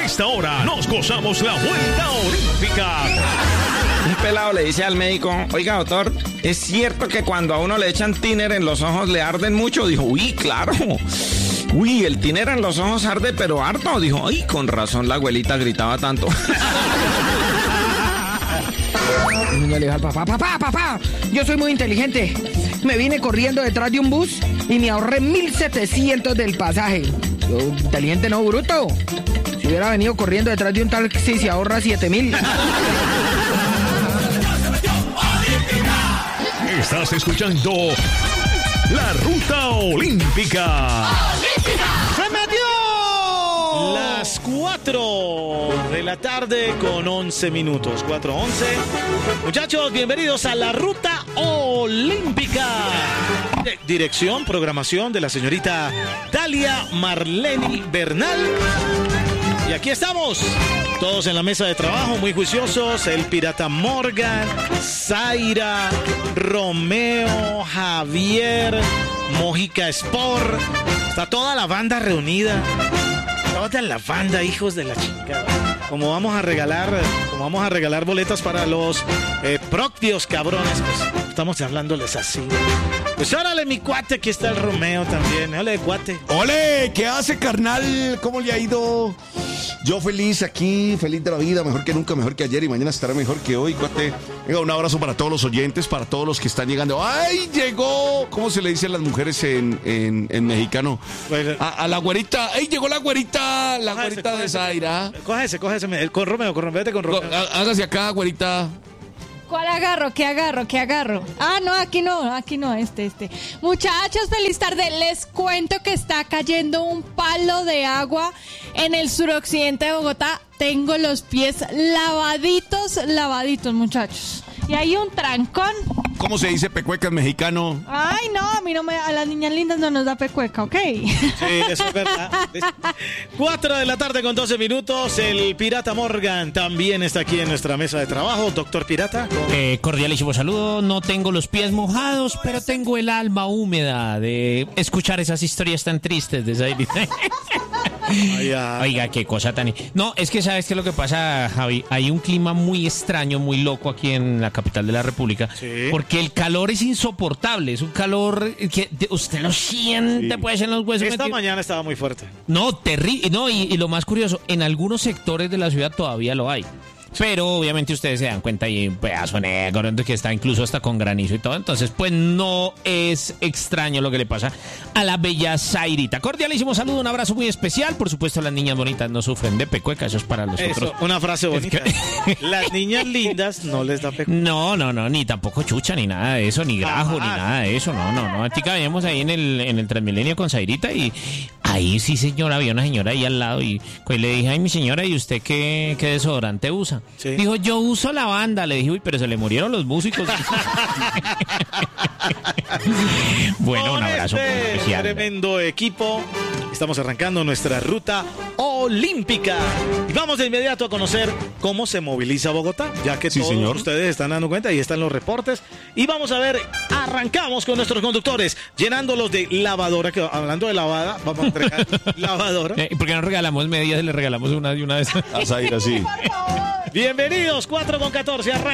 esta hora nos gozamos la vuelta olímpica. Un pelado le dice al médico: oiga, doctor, ¿es cierto que cuando a uno le echan tiner en los ojos le arden mucho? Dijo: uy, claro. Uy, el tiner en los ojos arde, pero harto. Dijo: ay, con razón la abuelita gritaba tanto. El niño le dijo al papá: papá, yo soy muy inteligente. Me vine corriendo detrás de un bus y me ahorré 1.700 del pasaje. Yo, inteligente no, bruto. Si hubiera venido corriendo detrás de un taxi se ahorra 7.000. Estás escuchando La Ruta Olímpica. ¡Se metió! Las 4 de la tarde con 11 minutos. 4:11. Muchachos, bienvenidos a La Ruta Olímpica. Dirección, programación de la señorita Dalia Marleni Bernal. Y aquí estamos, todos en la mesa de trabajo, muy juiciosos. El Pirata Morgan, Zaira, Romeo, Javier, Mojica Sport. Está toda la banda reunida. Toda la banda, hijos de la chingada. Como vamos a regalar boletas para los propios cabrones, pues estamos hablándoles así. Pues órale, mi cuate, aquí está el Romeo también. Ole, cuate. ¡Ole! ¿Qué hace, carnal? ¿Cómo le ha ido? Yo feliz aquí, feliz de la vida, mejor que nunca, mejor que ayer y mañana estará mejor que hoy, cuate. Venga, un abrazo para todos los oyentes, para todos los que están llegando. ¡Ay, llegó! ¿Cómo se le dice a las mujeres en mexicano? A la güerita. ¡Ay, llegó la güerita! La güerita de Zaira. Cógese. Con Romeo, vete con Romeo. Hágase acá, güerita. ¿Cuál agarro? ¿Qué agarro? Ah, no, aquí no, este. Muchachos, feliz tarde. Les cuento que está cayendo un palo de agua en el suroccidente de Bogotá. Tengo los pies lavaditos, muchachos. Y hay un trancón. ¿Cómo se dice pecueca en mexicano? Ay, no, a las niñas lindas no nos da pecueca, ¿ok? Sí, eso es verdad. 4 de la tarde con 12 minutos. El Pirata Morgan también está aquí en nuestra mesa de trabajo. Doctor Pirata. Cordialísimo saludo. No tengo los pies mojados, pero tengo el alma húmeda de escuchar esas historias tan tristes de Zairita. Oiga, qué cosa tan... No, es que ¿sabes qué es lo que pasa, Javi? Hay un clima muy extraño, muy loco aquí en la capital de la República. Sí. Porque el calor es insoportable. Es un calor que usted lo siente, pues, en los huesos. Esta mañana estaba muy fuerte. No, terrible. No, y lo más curioso, en algunos sectores de la ciudad todavía lo hay. Pero obviamente ustedes se dan cuenta, hay un pedazo negro que está incluso hasta con granizo y todo. Entonces, pues no es extraño lo que le pasa a la bella Zairita. Cordialísimo saludo, un abrazo muy especial. Por supuesto, las niñas bonitas no sufren de pecueca, eso es para los otros. Una frase bonita. Las niñas lindas no les da pecueca. No, ni tampoco chucha, ni nada de eso, ni grajo, ni nada de eso. No. A ti cabíamos ahí en el Transmilenio con Zairita y ahí sí, señora, había una señora ahí al lado y pues le dije: ay, mi señora, ¿y usted qué desodorante usa? Sí. Dijo: yo uso lavanda. Le dije: uy, pero se le murieron los músicos. Bueno, un abrazo especial. Tremendo equipo. Estamos arrancando nuestra ruta olímpica. Y vamos de inmediato a conocer cómo se moviliza Bogotá, ya que todos ustedes están dando cuenta, ahí están los reportes. Y vamos a ver, arrancamos con nuestros conductores, llenándolos de lavadora, que hablando de lavada, vamos a entregar lavadora. ¿Por qué no regalamos medias y le regalamos una de una vez? A Zaira, sí. Bienvenidos, 4:14, arranca.